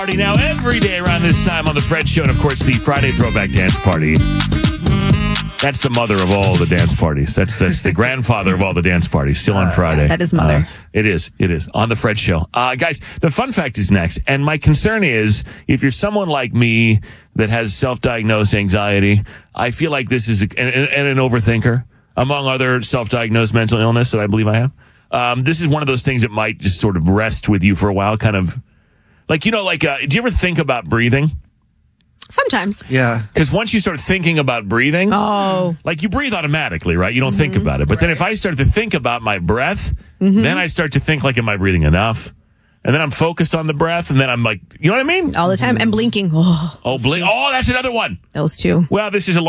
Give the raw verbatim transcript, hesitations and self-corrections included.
Party now every day around this time on the Fred Show, and of course the Friday Throwback Dance Party. That's the mother of all the dance parties. That's that's the grandfather of all the dance parties. Still on Friday. That is mother. Uh, it is. It is on the Fred Show, uh, guys. The fun fact is next, and my concern is if you're someone like me that has self-diagnosed anxiety, I feel like this is a, and, and an overthinker, among other self-diagnosed mental illness that I believe I have. Um, this is one of those things that might just sort of rest with you for a while, kind of. Like, you know, like, uh, do you ever think about breathing? Sometimes. Yeah. Because once you start thinking about breathing, Oh. like you breathe automatically, right? You don't think about it. But then if I start to think about my breath, then I start to think like, am I breathing enough? And then I'm focused on the breath, and then I'm like, you know what I mean? All the time. And blinking. Oh, Oh, blink. Oh, that's another one. those two. Well, this is a